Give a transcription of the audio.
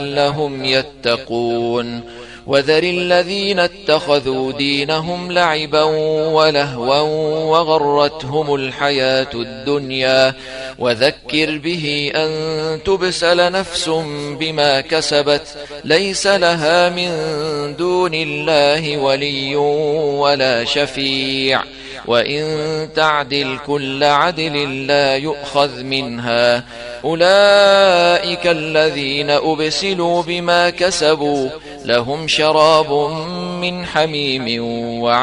لعلهم يتقون وذر الذين اتخذوا دينهم لعبا ولهوا وغرتهم الحياة الدنيا وذكر به أن تبسل نفس بما كسبت ليس لها من دون الله ولي ولا شفيع وإن تعدل كل عدل لا يؤخذ منها أولئك الذين أبسلوا بما كسبوا لهم شراب من حميم